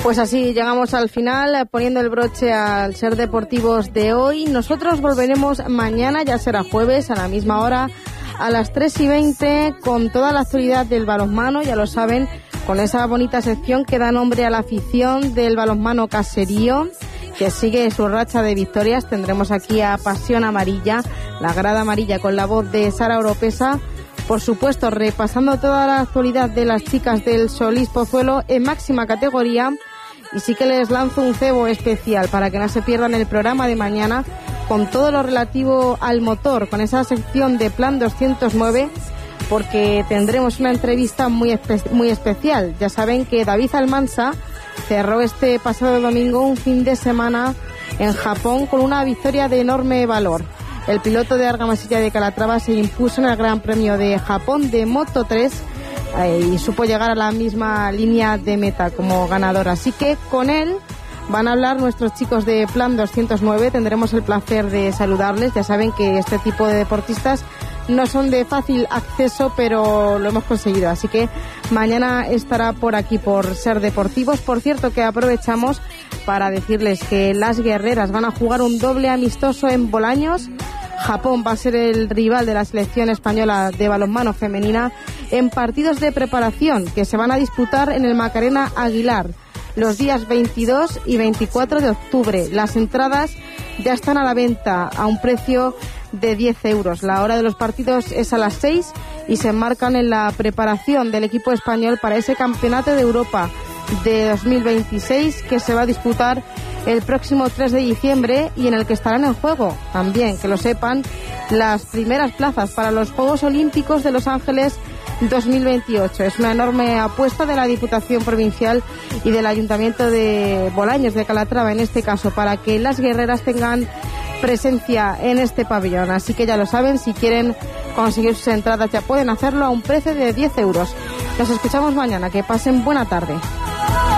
Pues así llegamos al final, poniendo el broche al Ser Deportivos de hoy. Nosotros volveremos mañana, ya será jueves, a la misma hora, a las 3:20, con toda la actualidad del balonmano, ya lo saben, con esa bonita sección que da nombre a la afición del balonmano caserío, que sigue su racha de victorias. Tendremos aquí a Pasión Amarilla, la grada amarilla, con la voz de Sara Oropesa. Por supuesto, repasando toda la actualidad de las chicas del Solís Pozuelo en máxima categoría. Y sí que les lanzo un cebo especial para que no se pierdan el programa de mañana con todo lo relativo al motor, con esa sección de Plan 209, porque tendremos una entrevista muy especial. Ya saben que David Almansa cerró este pasado domingo un fin de semana en Japón con una victoria de enorme valor. El piloto de Argamasilla de Calatrava se impuso en el Gran Premio de Japón de Moto 3 y supo llegar a la misma línea de meta como ganador. Así que con él van a hablar nuestros chicos de Plan 209. Tendremos el placer de saludarles. Ya saben que este tipo de deportistas no son de fácil acceso, pero lo hemos conseguido. Así que mañana estará por aquí, por Ser Deportivos. Por cierto, que aprovechamos para decirles que las guerreras van a jugar un doble amistoso en Bolaños. Japón va a ser el rival de la selección española de balonmano femenina en partidos de preparación que se van a disputar en el Macarena Aguilar los días 22 y 24 de octubre. Las entradas ya están a la venta a un precio de 10 euros. La hora de los partidos es a las 6 y se enmarcan en la preparación del equipo español para ese Campeonato de Europa de 2026 que se va a disputar el próximo 3 de diciembre y en el que estarán en juego también, que lo sepan, las primeras plazas para los Juegos Olímpicos de Los Ángeles 2028. Es una enorme apuesta de la Diputación Provincial y del Ayuntamiento de Bolaños de Calatrava, en este caso, para que las guerreras tengan presencia en este pabellón. Así que ya lo saben, si quieren conseguir sus entradas ya pueden hacerlo a un precio de 10 euros. Nos escuchamos mañana, que pasen buena tarde.